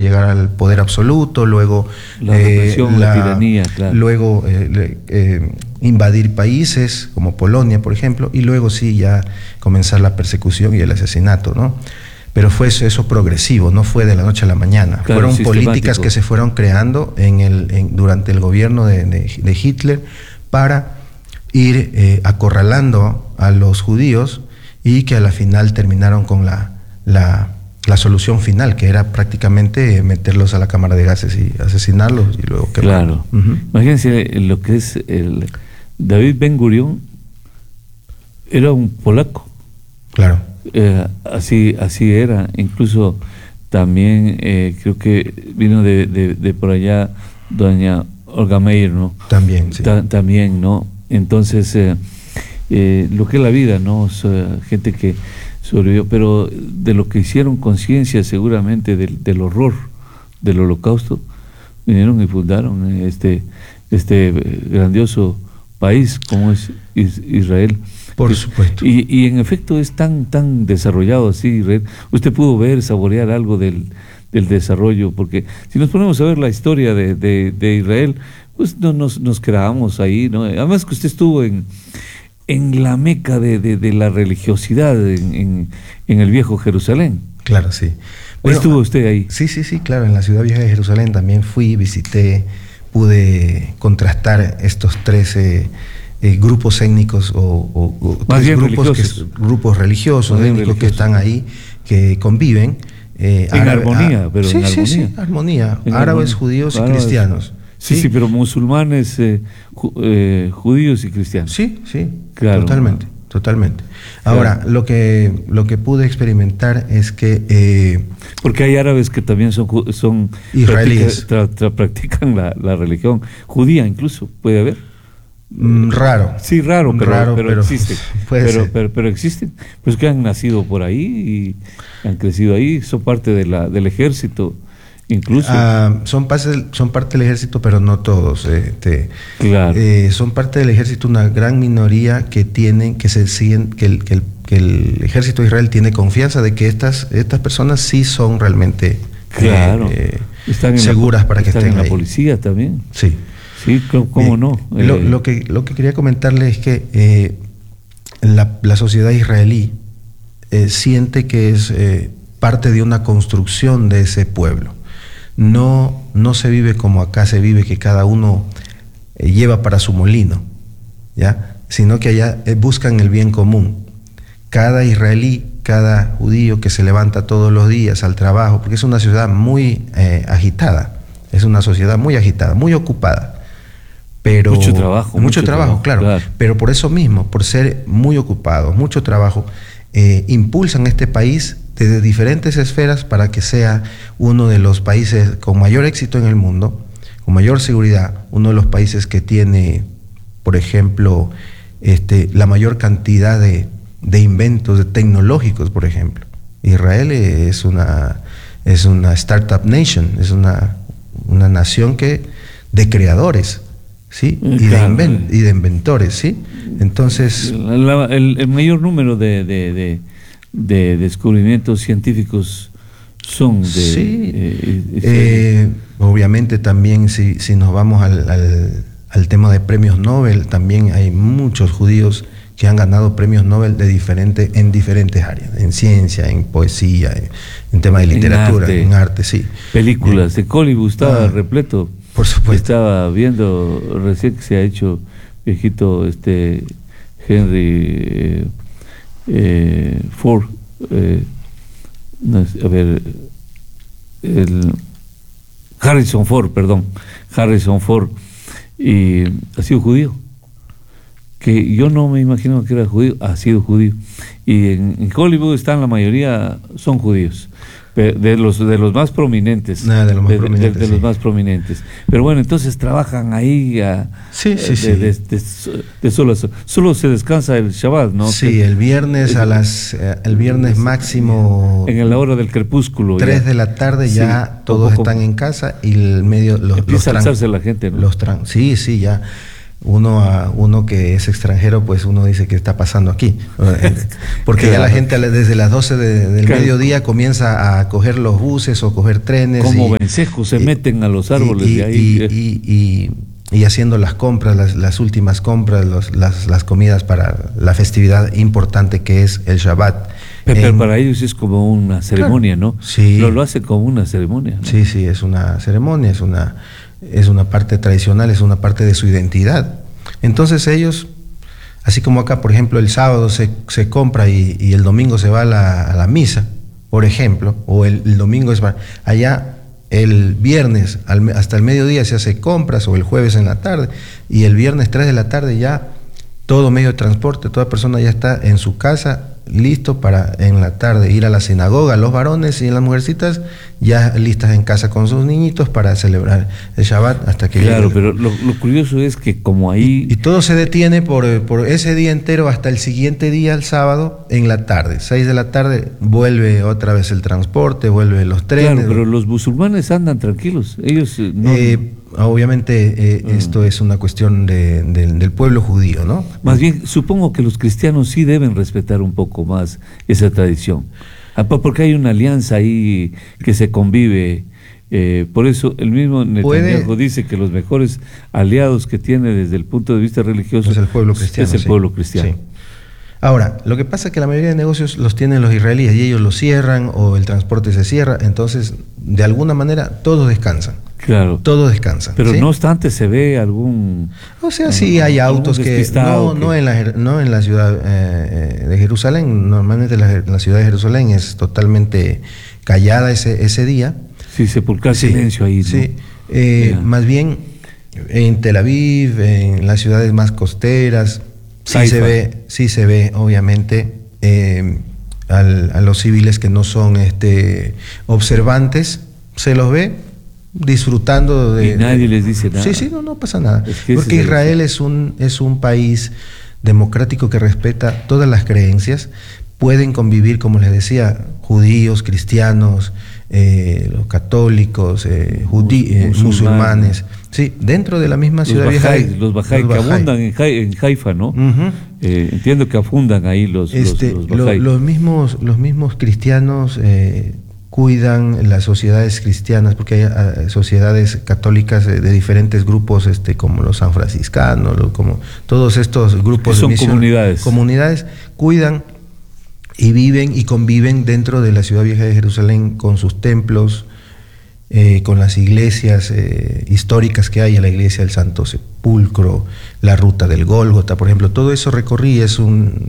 llegar al poder absoluto, luego la represión, la tiranía, claro. Luego invadir países como Polonia, por ejemplo, y luego sí ya comenzar la persecución y el asesinato, ¿no? Pero fue eso progresivo, no fue de la noche a la mañana. Claro, fueron políticas que se fueron creando durante el gobierno de Hitler para ir acorralando a los judíos, y que a la final terminaron con la solución final, que era prácticamente meterlos a la cámara de gases y asesinarlos y luego quemarlos. Claro. Imagínense lo que es David Ben-Gurión, era un polaco. Claro. Así era. Incluso también creo que vino de por allá doña Olga Meyer, ¿no? También, sí. También, ¿no? Entonces, lo que es la vida, ¿no? Gente que sobrevivió, pero de lo que hicieron conciencia seguramente del horror del Holocausto, vinieron y fundaron este grandioso país como es Israel. Por supuesto. Y en efecto es tan desarrollado así, Israel. Usted pudo saborear algo del desarrollo, porque si nos ponemos a ver la historia de Israel, pues no nos quedábamos ahí, ¿no? Además que usted estuvo en la meca de la religiosidad en el viejo Jerusalén. Claro, sí. Bueno, ¿estuvo usted ahí? Sí, claro, en la ciudad vieja de Jerusalén también fui, visité, pude contrastar estos 13 grupos étnicos o grupos religiosos étnicos que están ahí, que conviven. En armonía, pero sí, armonía. Árabes, judíos y cristianos. Sí, pero musulmanes, judíos y cristianos. Sí, claro, totalmente. Ahora, lo que pude experimentar es que porque hay árabes que también son israelíes, practican la religión judía, incluso puede haber. Raro. Sí, raro, pero existe. Pero existen. Pues que han nacido por ahí y han crecido ahí, son parte del ejército. Incluso son parte del ejército, pero no todos. Claro. Son parte del ejército una gran minoría que se siguen, que el ejército de Israel tiene confianza de que estas personas sí son realmente seguras para que estén en la ahí. Policía también. Sí, cómo no. Lo que quería comentarle es que la sociedad israelí siente que es parte de una construcción de ese pueblo. No se vive como acá se vive, que cada uno lleva para su molino, ¿ya? Sino que allá buscan el bien común. Cada israelí, cada judío que se levanta todos los días al trabajo, porque es una ciudad muy agitada, es una sociedad muy agitada, muy ocupada. Pero mucho trabajo, claro. Pero por eso mismo, por ser muy ocupados, mucho trabajo, impulsan este país desde diferentes esferas para que sea uno de los países con mayor éxito en el mundo, con mayor seguridad, uno de los países que tiene, por ejemplo, la mayor cantidad de inventos tecnológicos, por ejemplo. Israel es una startup nation, es una nación de creadores, ¿sí? Y de inventores, ¿sí? Entonces el mayor número de descubrimientos científicos son obviamente también si nos vamos al tema de premios Nobel, también hay muchos judíos que han ganado premios Nobel en diferentes áreas, en ciencia, en poesía, en tema de literatura, en arte, sí. Películas, de Hollywood estaba repleto. Por supuesto. Estaba viendo recién que se ha hecho viejito Henry Ford, Harrison Ford, y ha sido judío, que yo no me imagino que era judío, ha sido judío, y en Hollywood están, la mayoría son judíos, de los más prominentes, los más prominentes. Pero bueno, entonces trabajan ahí solo se descansa el Shabbat, ¿no? Sí, el viernes el viernes máximo en la hora del crepúsculo, 3 de la tarde ya todos están en casa, y el medio empieza a alzarse la gente, ¿no? Sí, ya. uno que es extranjero, pues uno dice, ¿qué está pasando aquí? Porque claro. Ya la gente desde las 12 del claro. mediodía comienza a coger los buses o coger trenes. Como vencejos se meten a los árboles de ahí. Y haciendo las compras, las últimas compras, las comidas para la festividad importante que es el Shabbat. Pero para ellos es como una ceremonia, claro. ¿no? Sí. Lo hace como una ceremonia, ¿no? Sí, es una ceremonia, es una parte tradicional, es una parte de su identidad. Entonces ellos, así como acá, por ejemplo, el sábado se compra y el domingo se va a la misa, por ejemplo, o el domingo es allá. El viernes hasta el mediodía se hace compras, o el jueves en la tarde, y el viernes 3 de la tarde ya todo medio de transporte, toda persona ya está en su casa listo para en la tarde ir a la sinagoga, los varones y las mujercitas ya listas en casa con sus niñitos para celebrar el Shabbat hasta que claro, pero lo curioso es que como ahí... Y todo se detiene por ese día entero hasta el siguiente día, el sábado, en la tarde. 6 de la tarde vuelve otra vez el transporte, vuelven los trenes. Claro, pero los musulmanes andan tranquilos. Ellos no... Obviamente esto es una cuestión del pueblo judío, ¿no? Más bien, supongo que los cristianos sí deben respetar un poco más esa tradición. Porque hay una alianza ahí que se convive. Por eso el mismo Netanyahu dice que los mejores aliados que tiene desde el punto de vista religioso es el pueblo cristiano. Es el pueblo cristiano. Sí. Ahora, lo que pasa es que la mayoría de negocios los tienen los israelíes y ellos los cierran o el transporte se cierra, entonces de alguna manera todos descansan. Claro. Todo descansa. Pero ¿sí? No obstante se ve algún... O sea, sí hay autos que... No en la ciudad de Jerusalén. Normalmente la ciudad de Jerusalén es totalmente callada ese día. Sí, sepulcral silencio ahí, ¿no? Sí. Más bien en Tel Aviv, en las ciudades más costeras, sí se ve obviamente a los civiles que no son observantes, se los ve disfrutando de... Y nadie les dice nada. Sí, no pasa nada. Porque Israel es un país democrático que respeta todas las creencias. Pueden convivir, como les decía, judíos, cristianos, los católicos, musulmanes. Sí, dentro de la misma ciudad vieja. Los Bahá'í que abundan en Haifa, ¿no? Uh-huh. Entiendo que abundan ahí los Bahá'í. Los mismos cristianos cuidan las sociedades cristianas, porque hay sociedades católicas de diferentes grupos, como los sanfranciscanos, como todos estos grupos que son de comunidades cuidan y viven y conviven dentro de la ciudad vieja de Jerusalén con sus templos, con las iglesias históricas que hay, la iglesia del Santo Sepulcro, la ruta del Gólgota, por ejemplo. Todo eso recorrí, es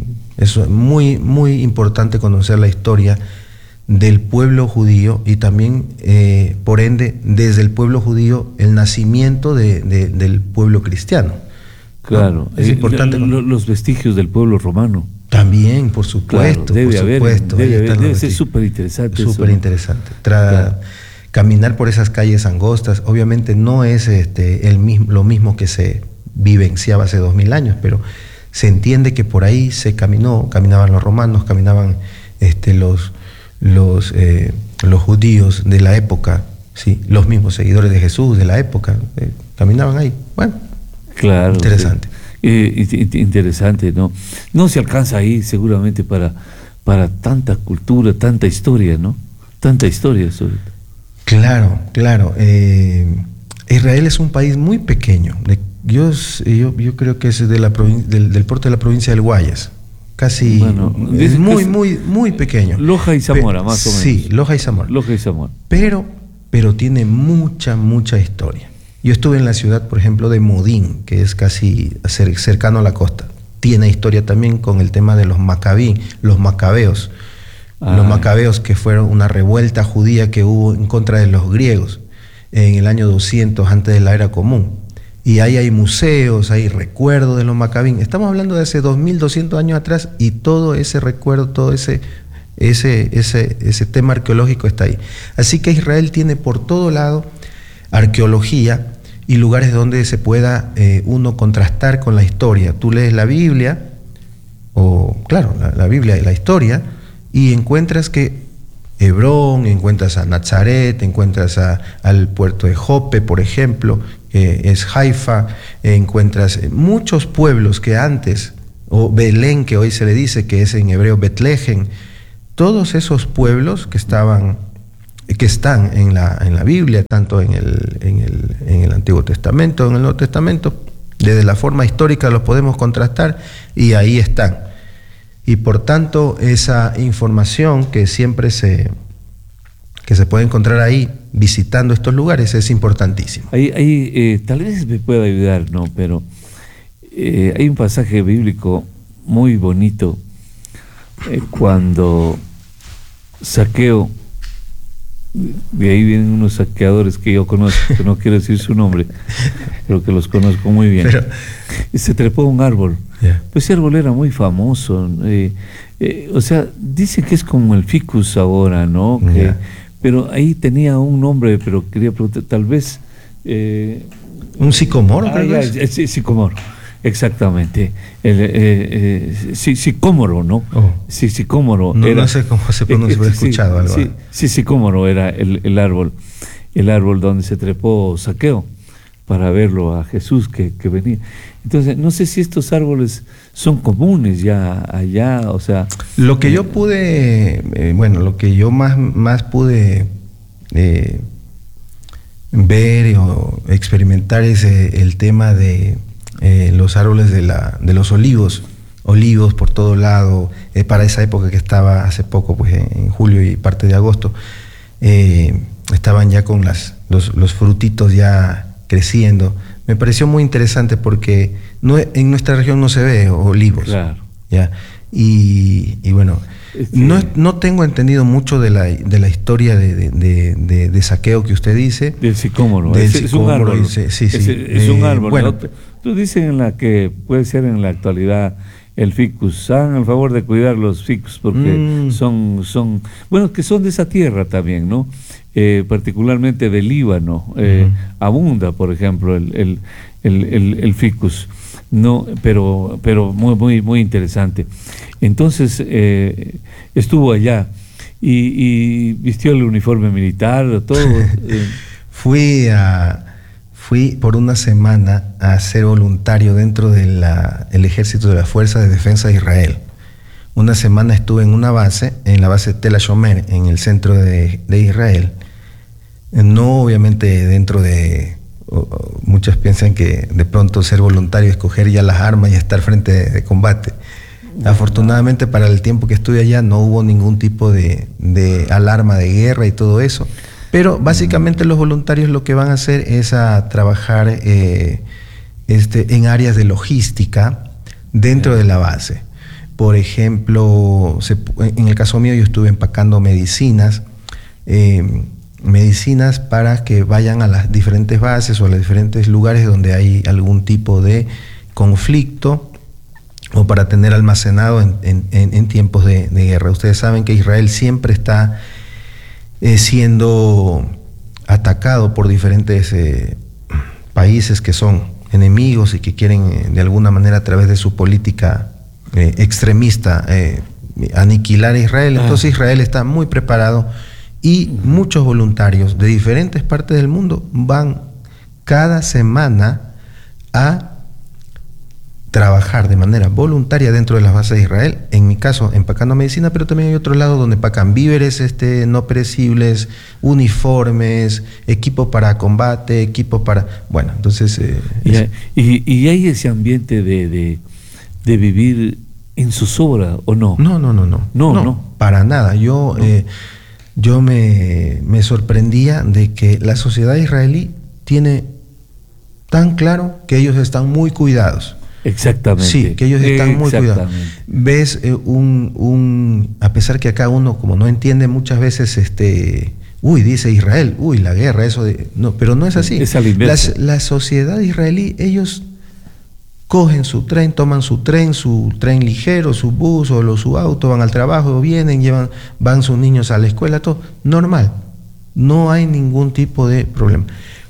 muy, muy importante conocer la historia del pueblo judío y también, por ende, desde el pueblo judío, el nacimiento del pueblo cristiano. Claro, ¿no? Es importante. Los vestigios del pueblo romano. También, por supuesto. Claro, debe ser súper interesante. Súper interesante. Caminar por esas calles angostas, obviamente no es lo mismo que se vivenciaba hace 2000 años, pero se entiende que por ahí caminaban los romanos, caminaban los judíos de la época, ¿sí? Los mismos seguidores de Jesús de la época, caminaban ahí. Bueno, claro, interesante. Sí. Interesante, ¿no? No se alcanza ahí seguramente para tanta cultura, tanta historia, ¿no? Tanta historia sobre todo. Claro. Israel es un país muy pequeño. Yo creo que es del porte de la provincia del Guayas. Casi, bueno, es muy pequeño. Loja y Zamora, más o menos. Sí, Loja y Zamora. Pero tiene mucha historia. Yo estuve en la ciudad, por ejemplo, de Modín, que es casi cercano a la costa. Tiene historia también con el tema de los macabeos. Los macabeos, que fueron una revuelta judía que hubo en contra de los griegos en el año 200 antes de la era común. Y ahí hay museos, hay recuerdos de los macabeos. Estamos hablando de hace 2200 años atrás y todo ese recuerdo, todo ese tema arqueológico está ahí. Así que Israel tiene por todo lado arqueología y lugares donde se pueda uno contrastar con la historia. Tú lees la Biblia, la Biblia y la historia, y encuentras que Hebrón, encuentras a Nazaret, encuentras al puerto de Jope, por ejemplo, es Haifa, encuentras muchos pueblos que antes, o Belén, que hoy se le dice, que es en hebreo Betlehem, todos esos pueblos que están en la Biblia, tanto en el Antiguo Testamento, en el Nuevo Testamento, desde la forma histórica los podemos contrastar y ahí están. Y por tanto, esa información que siempre se puede encontrar ahí, visitando estos lugares, es importantísima. Tal vez me pueda ayudar, ¿no? Pero hay un pasaje bíblico muy bonito cuando Zaqueo, de ahí vienen unos saqueadores que yo conozco, que no quiero decir su nombre, pero que los conozco muy bien. Y se trepó a un árbol. Yeah. Pues ese árbol era muy famoso. O sea, dice que es como el ficus ahora, ¿no? Yeah. Pero ahí tenía un nombre, pero quería preguntar, tal vez... ¿Un sicomoro, tal vez? Sí, sicomoro, exactamente. Sicómoro, ¿no? Oh. Sí, sicómoro. No sé cómo se pronuncia, pero he escuchado algo. Sí, sicómoro era el árbol donde se trepó Zaqueo para verlo a Jesús que venía. Entonces, no sé si estos árboles son comunes ya allá, o sea... Lo que yo pude, lo que yo más pude ver o experimentar es el tema de los árboles de los olivos por todo lado, para esa época que estaba hace poco, pues en julio y parte de agosto, estaban ya con los frutitos ya creciendo. Me pareció muy interesante porque en nuestra región no se ve olivos. Claro. ¿Ya? Y bueno, no tengo entendido mucho de la historia de Zaqueo que usted dice. Del sicómoro. Es un árbol. Es un árbol. Bueno, ¿no? Tú dices en la que puede ser en la actualidad el ficus. Hagan el favor de cuidar los ficus porque son que son de esa tierra también, ¿no? Particularmente del Líbano, abunda, por ejemplo, el ficus, no, pero muy interesante. Entonces estuvo allá y vistió el uniforme militar, todo. Fui por una semana a ser voluntario dentro del ejército de las Fuerzas de Defensa de Israel. Una semana estuve en una base, en la base Tel HaShomer, en el centro de Israel. No obviamente dentro de... muchos piensan que de pronto ser voluntario es coger ya las armas y estar frente de combate. Afortunadamente para el tiempo que estuve allá no hubo ningún tipo de alarma de guerra y todo eso. Pero básicamente los voluntarios lo que van a hacer es a trabajar en áreas de logística dentro de la base. Por ejemplo, en el caso mío yo estuve empacando medicinas para que vayan a las diferentes bases o a los diferentes lugares donde hay algún tipo de conflicto o para tener almacenado en tiempos de guerra. Ustedes saben que Israel siempre está siendo atacado por diferentes países que son enemigos y que quieren de alguna manera a través de su política extremista aniquilar a Israel. Entonces Israel está muy preparado y muchos voluntarios de diferentes partes del mundo van cada semana a trabajar de manera voluntaria dentro de las bases de Israel, en mi caso empacando medicina, pero también hay otros lados donde empacan víveres no perecibles, uniformes, equipo para combate, equipo para... Bueno, entonces... ¿Y hay ese ambiente de vivir en zozobra o no? No, para nada. Yo me sorprendía de que la sociedad israelí tiene tan claro que ellos están muy cuidados. Exactamente. Sí, que ellos están muy cuidados. Ves a pesar que acá uno como no entiende muchas veces dice Israel, la guerra, no, pero no es así. Es la sociedad israelí, ellos cogen su tren, toman su tren ligero, su bus o su auto, van al trabajo, vienen, van sus niños a la escuela, todo normal. No hay ningún tipo de problema.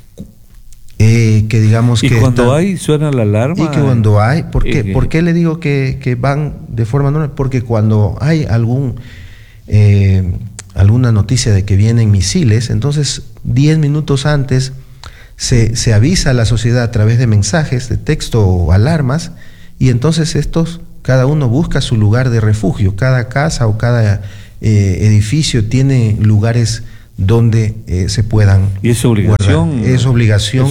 Que digamos y que cuando suena la alarma. Y que cuando hay, ¿por qué le digo que van de forma normal? Porque cuando hay alguna noticia de que vienen misiles, entonces 10 minutos antes se avisa a la sociedad a través de mensajes de texto o alarmas, y entonces cada uno busca su lugar de refugio. Cada casa o cada edificio tiene lugares donde se puedan y es obligación guardar. Es obligación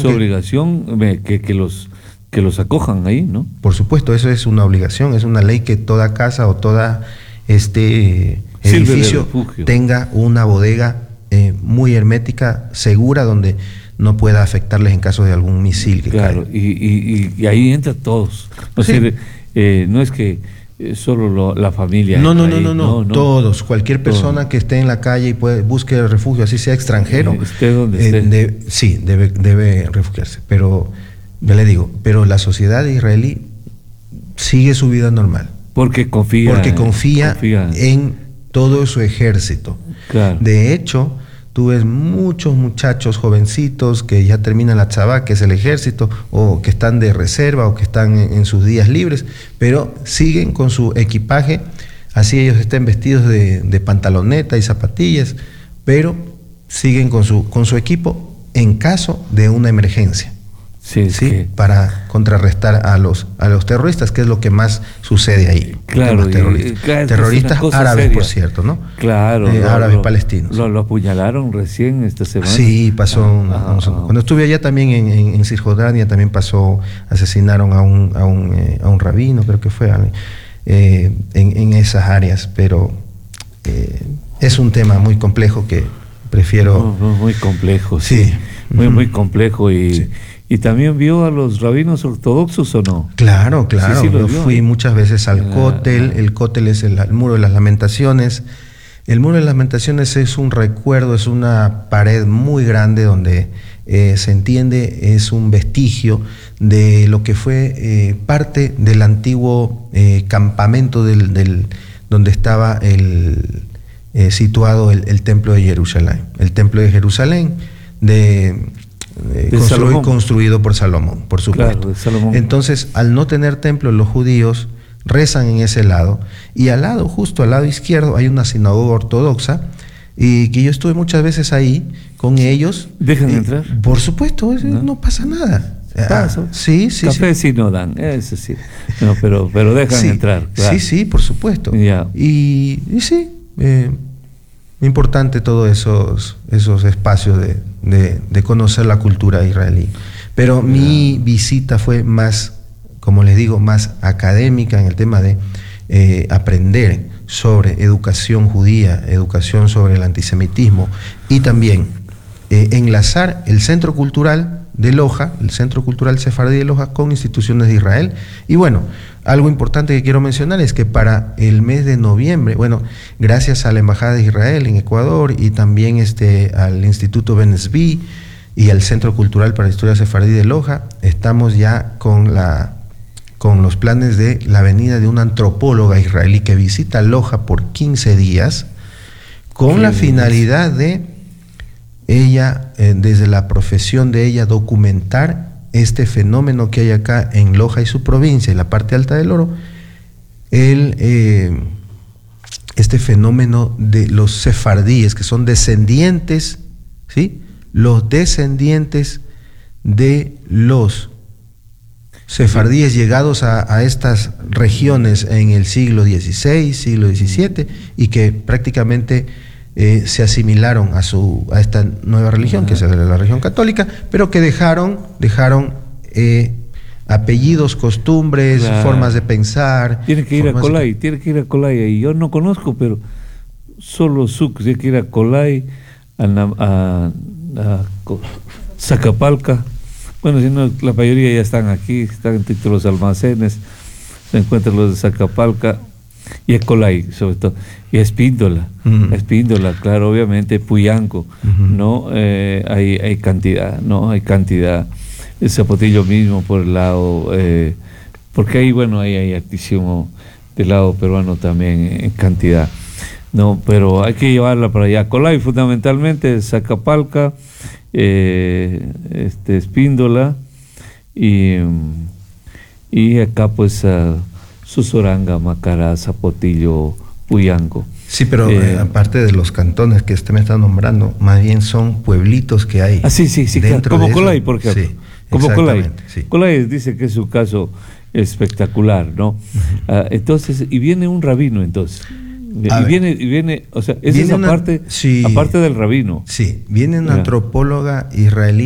que los acojan ahí, ¿no? Por supuesto, eso es una obligación, es una ley que toda casa o toda edificio tenga una bodega muy hermética, segura, donde no pueda afectarles en caso de algún misil que caiga. Y ahí entran todos. O sea, no es que solo la familia. No, todos, cualquier persona que esté en la calle y busque refugio, así sea extranjero, esté donde esté. Sí, debe refugiarse. Pero, ya le digo, pero la sociedad israelí sigue su vida normal. Porque confía en todo su ejército. Claro. De hecho, tú ves muchos muchachos jovencitos que ya terminan la tzabá, que es el ejército, o que están de reserva, o que están en sus días libres, pero siguen con su equipaje, así ellos estén vestidos de pantaloneta y zapatillas, pero siguen con su equipo en caso de una emergencia. Sí, para contrarrestar a los terroristas, que es lo que más sucede ahí. Claro, terroristas árabes, seria. Por cierto, ¿no? Claro, árabes palestinos. Lo apuñalaron recién esta semana. Sí, pasó. Cuando estuve allá también en Cisjordania, también asesinaron a un rabino, creo que fue, en esas áreas, pero es un tema muy complejo que prefiero. Muy complejo, sí. Muy complejo ¿Y también vio a los rabinos ortodoxos o no? Claro. Sí, yo fui muchas veces al Cótel. El Cótel es el Muro de las Lamentaciones. El Muro de las Lamentaciones es un recuerdo, es una pared muy grande donde se entiende, es un vestigio de lo que fue parte del antiguo campamento donde estaba situado el Templo de Jerusalén. El Templo de Jerusalén construido por Salomón, por supuesto. Claro, Salomón. Entonces, al no tener templo, los judíos rezan en ese lado, y justo al lado izquierdo, hay una sinagoga ortodoxa, y que yo estuve muchas veces ahí con ellos. ¿Dejan entrar? Por supuesto, no pasa nada. Sí. Café sí no dan, eso sí. No, pero dejan entrar. Claro. Sí, por supuesto. Ya. Y sí, importante todos esos espacios de conocer la cultura israelí. Pero mi visita fue más, como les digo, más académica, en el tema de aprender sobre educación judía, educación sobre el antisemitismo, y también enlazar el Centro Cultural de Loja, el Centro Cultural Sefardí de Loja, con instituciones de Israel. Y bueno, algo importante que quiero mencionar es que para el mes de noviembre, gracias a la Embajada de Israel en Ecuador, y también al Instituto Ben-Zvi y al Centro Cultural para la Historia Sefardí de Loja, estamos ya con los planes de la venida de una antropóloga israelí que visita Loja por 15 días, con la finalidad de ella, desde la profesión de ella, documentar este fenómeno que hay acá en Loja y su provincia, en la parte alta del Oro, este fenómeno de los sefardíes, que son descendientes, ¿sí? Los descendientes de los sefardíes llegados a estas regiones en el siglo XVI, siglo XVII, y que prácticamente se asimilaron a esta nueva religión, que es la religión católica, pero que dejaron apellidos, costumbres, formas de pensar. Tiene que ir a Colay, y yo no conozco, pero solo tiene que ir a Colay, a Zacapalca. Bueno, si no, la mayoría ya están aquí, están en los almacenes, se encuentran los de Zacapalca, y a Colay, sobre todo, y a Espíndola, claro, obviamente, Puyanco, ¿no? Hay cantidad, el Zapotillo mismo por el lado, porque ahí, hay altísimo del lado peruano también en cantidad, ¿no? Pero hay que llevarla para allá. Colay, fundamentalmente, Zacapalca, Espíndola, y acá, pues, Susoranga, Macará, Zapotillo, Puyanco. Sí, pero aparte de los cantones que usted me está nombrando, más bien son pueblitos que hay. Sí, claro. Como Colay, por ejemplo. Sí, como Colay. Sí. Colay dice que es un caso espectacular, ¿no? Entonces, y viene un rabino entonces. Y viene, o sea, es esa parte, aparte del rabino. Sí, viene una antropóloga israelí